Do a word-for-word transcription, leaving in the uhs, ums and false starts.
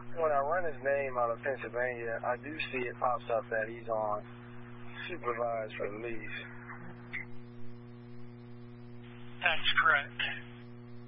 when I run his name out of Pennsylvania, I do see it pops up that he's on supervised release. That's correct.